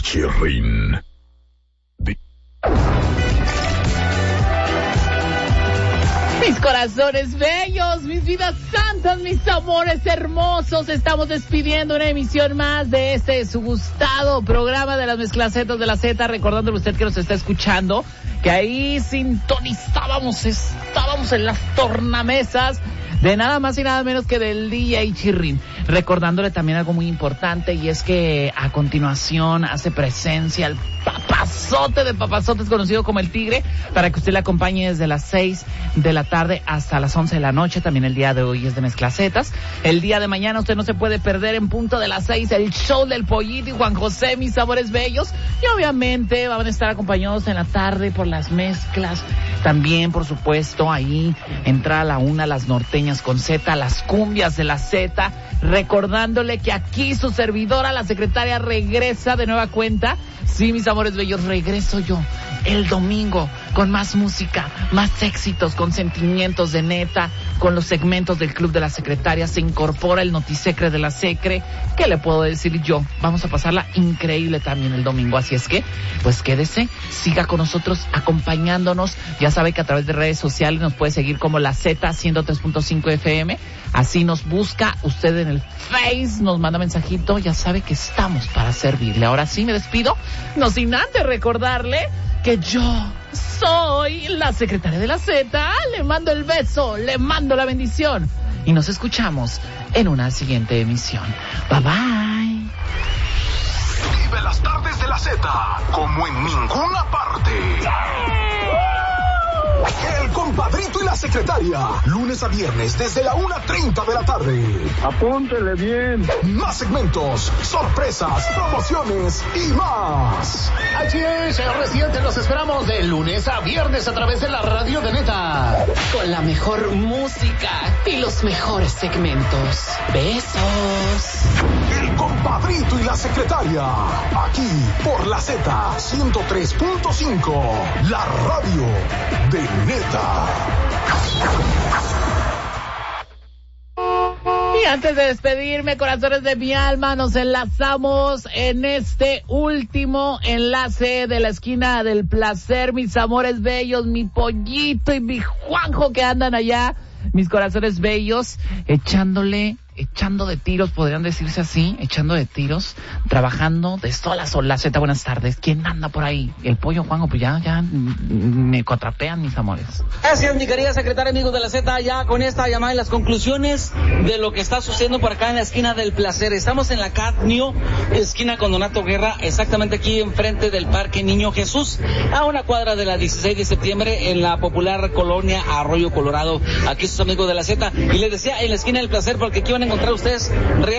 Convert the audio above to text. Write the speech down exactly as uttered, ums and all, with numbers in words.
Chirrin. Mis corazones bellos, mis vidas santas, mis amores hermosos, estamos despidiendo una emisión más de este su gustado programa de las mezclacetas de la Z, recordándole a usted que nos está escuchando, que ahí sintonizábamos, estábamos en las tornamesas de nada más y nada menos que del D J Chirrin, recordándole también algo muy importante, y es que a continuación hace presencia el papazote de papazotes conocido como el Tigre, para que usted le acompañe desde las seis de la tarde hasta las once de la noche. También el día de hoy es de mezclacetas. El día de mañana usted no se puede perder en punto de las seis el show del Pollito y Juan José, mis amores bellos, y obviamente van a estar acompañados en la tarde por las mezclas. También, por supuesto, ahí entra a la una las norteñas con Z, las cumbias de la Z, recordándole que aquí su servidora, la secretaria, regresa de nueva cuenta. Sí, mis amores bellos, regreso yo el domingo con más música, más éxitos, con sentimientos de neta, con los segmentos del Club de la Secretaria. Se incorpora el Notisecre de la Secre. ¿Qué le puedo decir yo? Vamos a pasarla increíble también el domingo, así es que, pues quédese, siga con nosotros acompañándonos. Ya sabe que a través de redes sociales nos puede seguir como la Z ciento tres punto cinco F M. Así nos busca usted en el Face, nos manda mensajito, ya sabe que estamos para servirle. Ahora sí me despido, no sin antes recordarle que yo soy la secretaria de la Z. Le mando el beso, le mando la bendición y nos escuchamos en una siguiente emisión. Bye bye. Vive las tardes de la Z como en ninguna parte. El Compadrito y la Secretaria, lunes a viernes desde la una treinta de la tarde. Apúntele bien. Más segmentos, sorpresas, promociones y más. Así es, señor residente, los esperamos de lunes a viernes a través de la radio de Neta. Con la mejor música y los mejores segmentos. Besos. El Compadrito y la Secretaria, aquí por la Z ciento tres punto cinco, la radio de Neta. Y antes de despedirme, corazones de mi alma, nos enlazamos en este último enlace de la esquina del placer, mis amores bellos, mi Pollito y mi Juanjo que andan allá, mis corazones bellos, echándole, echando de tiros, podrían decirse así, echando de tiros, trabajando de sol a sol. La Z, buenas tardes. ¿Quién anda por ahí? El Pollo, Juanjo, pues ya, ya me contrapean, mis amores. Gracias, mi querida secretaria, amigos de la Z, ya con esta llamada y las conclusiones de lo que está sucediendo por acá en la esquina del placer. Estamos en la Cadmio, esquina con Donato Guerra, exactamente aquí enfrente del Parque Niño Jesús, a una cuadra de la dieciséis de septiembre, en la popular colonia Arroyo Colorado. Aquí sus amigos de la Z, y les decía en la esquina del placer, porque aquí van a encontrar ustedes